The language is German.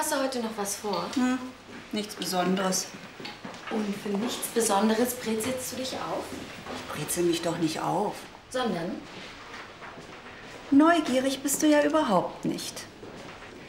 Hast du heute noch was vor? Nichts Besonderes. Und für nichts Besonderes brezelst du dich auf? Ich brezel mich doch nicht auf. Sondern? Neugierig bist du ja überhaupt nicht.